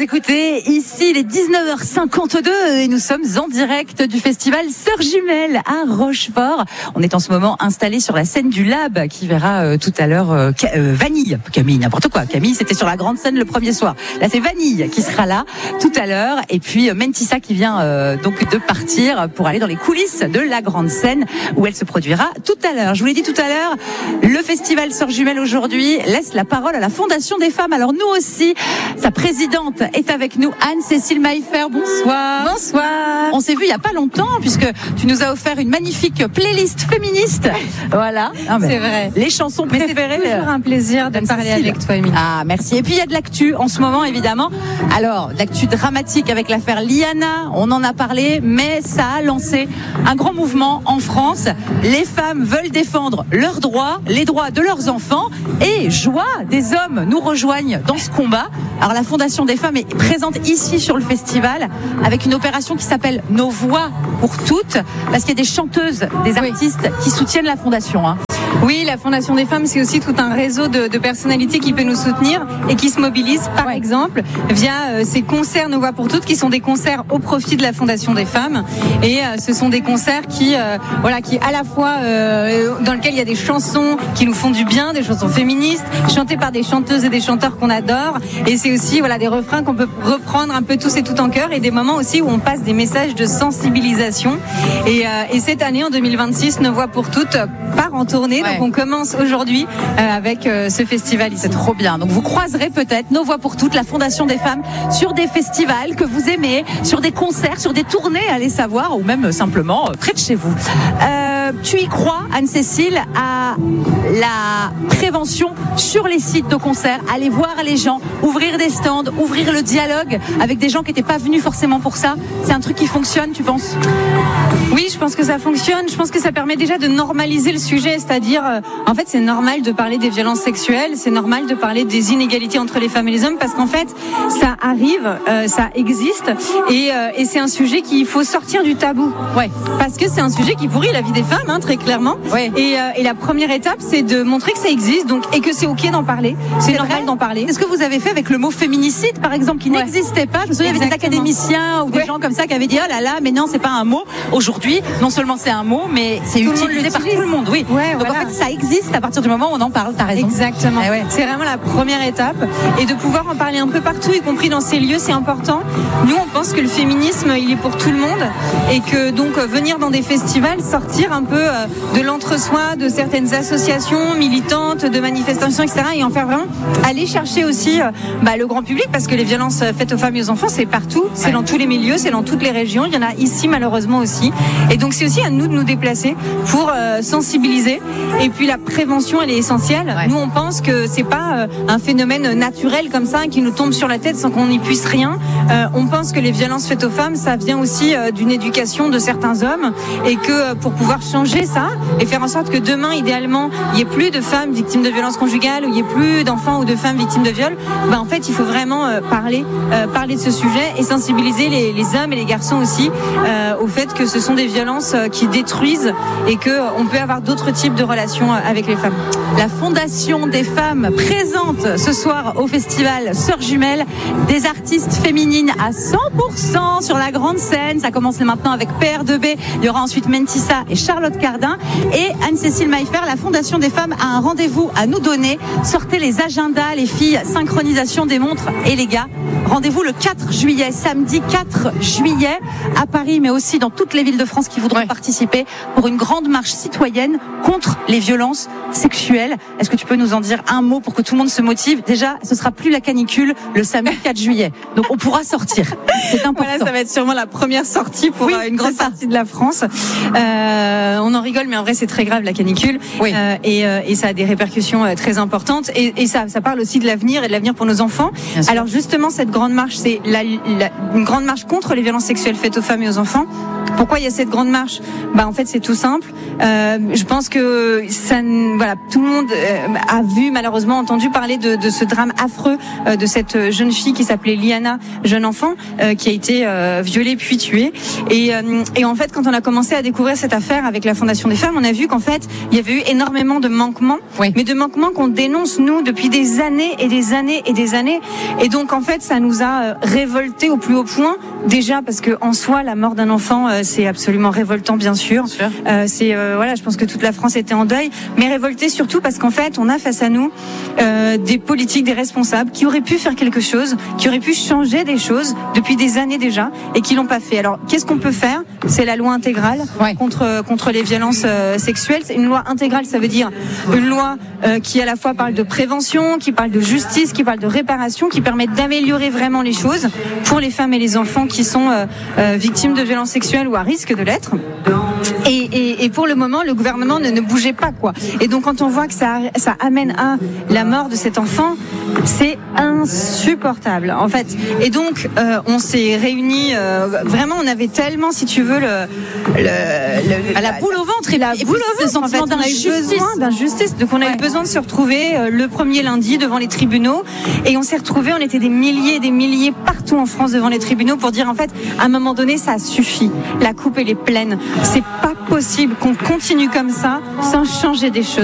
nous écoutez. Ici, il est 19h52 et nous sommes en direct du festival Sœurs Jumelles à Rochefort. On est en ce moment installé sur la scène du Lab qui verra tout à l'heure Camille, n'importe quoi. Camille, c'était sur la grande scène le premier soir. Là, c'est Vanille qui sera là tout à l'heure. Et puis Mentissa qui vient donc de partir pour aller dans les coulisses de la grande scène où elle se produira tout à l'heure. Je vous l'ai dit tout à l'heure, le festival Sœurs Jumelles aujourd'hui laisse la parole à la Fondation des femmes. Alors nous aussi, sa présidente est avec nous, Anne-Cécile Maillefer. Bonsoir. Bonsoir. On s'est vu il y a pas longtemps puisque tu nous as offert une magnifique playlist féministe. Voilà. C'est vrai. Les chansons préférées. C'est toujours un plaisir de parler avec toi, Émilie. Ah, merci. Et puis il y a de l'actu en ce moment, évidemment. Alors, de l'actu dramatique avec l'affaire Liana. On en a parlé, mais ça a lancé un grand mouvement en France. Les femmes veulent défendre leurs droits, les droits de leurs enfants, et joie, des hommes nous rejoignent dans ce combat. Alors la Fondation des femmes est présente ici sur le festival avec une opération qui s'appelle Nos voix pour toutes, parce qu'il y a des chanteuses, des artistes qui soutiennent la Fondation. Oui, la Fondation des femmes, c'est aussi tout un réseau de personnalités qui peut nous soutenir et qui se mobilisent, par exemple, via ces concerts Nos Voix pour Toutes, qui sont des concerts au profit de la Fondation des femmes. Et ce sont des concerts qui à la fois dans lesquels il y a des chansons qui nous font du bien, des chansons féministes, chantées par des chanteuses et des chanteurs qu'on adore. Et c'est aussi des refrains qu'on peut reprendre un peu tous et tout en chœur, et des moments aussi où on passe des messages de sensibilisation. Et cette année, en 2026, Nos Voix pour Toutes part en tournée. Donc on commence aujourd'hui avec ce festival ici. C'est trop bien. Donc vous croiserez peut-être Nos Voix pour Toutes, la Fondation des femmes, sur des festivals que vous aimez, sur des concerts, sur des tournées, allez savoir, ou même simplement près de chez vous. Tu y crois, Anne-Cécile, à la prévention sur les sites de concerts, aller voir les gens, ouvrir des stands, ouvrir le dialogue avec des gens qui n'étaient pas venus forcément pour ça. C'est un truc qui fonctionne, tu penses ? Oui, je pense que ça fonctionne. Je pense que ça permet déjà de normaliser le sujet, c'est-à-dire, en fait, c'est normal de parler des violences sexuelles, c'est normal de parler des inégalités entre les femmes et les hommes, parce qu'en fait, ça arrive, ça existe, et c'est un sujet qu'il faut sortir du tabou. Ouais. Parce que c'est un sujet qui pourrit la vie des femmes, très clairement. Ouais. Et la première étape, c'est de montrer que ça existe, et que c'est ok d'en parler. C'est normal d'en parler. C'est ce que vous avez fait avec le mot féminicide, par exemple, qui n'existait pas. Je me souviens, il y avait des académiciens ou des gens comme ça qui avaient dit, oh là là, mais non, c'est pas un mot. Aujourd'hui, non seulement c'est un mot, mais c'est utilisé par tout le monde. Oui. Donc en fait, ça existe à partir du moment où on en parle. T'as raison. Exactement. C'est vraiment la première étape, et de pouvoir en parler un peu partout, y compris dans ces lieux, c'est important. Nous, on pense que le féminisme, il est pour tout le monde, et que donc venir dans des festivals, sortir un peu de l'entre-soi, de certaines associations militantes, de manifestations, etc., et en faire vraiment aller chercher aussi le grand public, parce que les violences faites aux femmes et aux enfants, c'est partout, c'est dans tous les milieux, c'est dans toutes les régions, il y en a ici malheureusement aussi, et donc c'est aussi à nous de nous déplacer pour sensibiliser. Et puis la prévention, elle est essentielle. Nous, on pense que c'est pas un phénomène naturel comme ça qui nous tombe sur la tête sans qu'on n'y puisse rien. On pense que les violences faites aux femmes, ça vient aussi d'une éducation de certains hommes, et que pour pouvoir changer ça et faire en sorte que demain, idéalement, il n'y ait plus de femmes victimes de violences conjugales, ou il n'y ait plus d'enfants ou de femmes victimes de viol, en fait, il faut vraiment parler de ce sujet et sensibiliser les hommes et les garçons aussi au fait que ce sont des violences qui détruisent, et qu'on peut avoir d'autres types de relations avec les femmes. La Fondation des femmes présente ce soir au festival Sœurs Jumelles des artistes féminines à 100% sur la grande scène. Ça commence maintenant avec PR2B. Il y aura ensuite Mentissa et Charlotte Cardin. Et Anne-Cécile Maillefer, la Fondation des femmes a un rendez-vous à nous donner. Sortez les agendas, les filles, synchronisation des montres, et les gars, rendez-vous le 4 juillet, samedi 4 juillet à Paris, mais aussi dans toutes les villes de France qui voudront participer pour une grande marche citoyenne contre les violences sexuelles. Est-ce que tu peux nous en dire un mot pour que tout le monde se motive ? Déjà, ce sera plus la canicule le samedi 4 juillet. Donc on pourra sortir. C'est important. Voilà, ça va être sûrement la première sortie pour une grande partie de la France. On en rigole, mais en vrai, c'est très grave, la canicule. Et ça a des répercussions très importantes. Et ça parle aussi de l'avenir, et de l'avenir pour nos enfants. Alors justement, cette grande marche, c'est une grande marche contre les violences sexuelles faites aux femmes et aux enfants. Pourquoi il y a cette grande marche ? En fait, c'est tout simple. Je pense que voilà, tout le monde a vu, malheureusement, entendu parler de ce drame affreux de cette jeune fille qui s'appelait Liana, jeune enfant, qui a été violée puis tuée. Et en fait, quand on a commencé à découvrir cette affaire avec la Fondation des Femmes, on a vu qu'en fait, il y avait eu énormément de manquements, mais de manquements qu'on dénonce nous depuis des années et des années et des années. Et donc en fait, ça nous a révoltés au plus haut point. Déjà parce que en soi, la mort d'un enfant, c'est absolument révoltant, bien sûr. Voilà, je pense que toute la France était en deuil, mais révolté surtout parce qu'en fait, on a face à nous des politiques, des responsables qui auraient pu faire quelque chose, qui auraient pu changer des choses depuis des années déjà et qui l'ont pas fait. Alors, qu'est-ce qu'on peut faire ? C'est la loi intégrale contre les violences sexuelles. Une loi intégrale, ça veut dire une loi qui à la fois parle de prévention, qui parle de justice, qui parle de réparation, qui permet d'améliorer vraiment les choses pour les femmes et les enfants qui sont victimes de violences sexuelles ou à risque de l'être. Et pour le moment, le gouvernement ne bougeait pas, quoi. Et donc, quand on voit que ça amène à la mort de cet enfant, c'est insupportable, en fait. Et donc, on s'est réunis. Vraiment, on avait tellement, si tu veux, la boule au ventre et la boule au ventre. En fait, on a eu besoin d'injustice. Donc, on a eu besoin de se retrouver le premier lundi devant les tribunaux. Et on s'est retrouvés. On était des milliers et des milliers partout en France devant les tribunaux pour dire, en fait, à un moment donné, ça suffit. La coupe, elle est pleine. C'est pas possible qu'on continue comme ça sans changer des choses.